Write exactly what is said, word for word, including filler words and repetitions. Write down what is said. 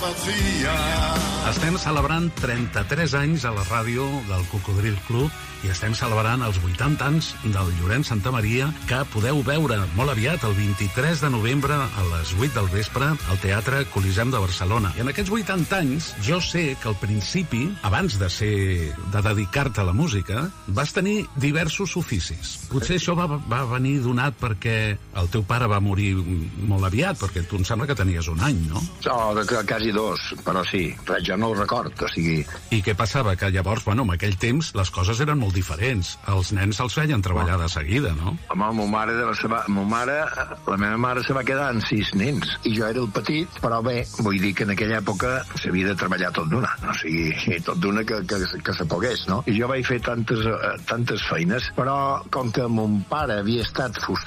Estem celebrant trenta-tres anys a la ràdio del Cocodril Club i estem celebrant els vuitanta anys del Llorenç Santamaria, que podeu veure molt aviat, el vint-i-tres de novembre a les vuit del vespre al Teatre Coliseum de Barcelona. I en aquests vuitanta anys jo sé que al principi, abans de ser de dedicar-te a la música, vas tenir diversos oficis. Potser això va, va venir donat perquè el teu pare va morir molt aviat, perquè tu em sembla que tenies un any, no? No, de, quasi dos, però sí, jo no ho record, o sigui... I què passava? Que llavors, bueno, en aquell temps les coses eren molt diferents. Els nens els feien treballar de seguida, no? Home, ma mare, de la, seva, ma mare, la meva mare se va quedar amb sis nens, i jo era el petit, però bé, vull dir que en aquella època s'havia de treballar tot d'una, o sigui, tot d'una que, que, que se pogués, no? I jo vaig fer tantes, tantes feines, però com que mon pare havia estat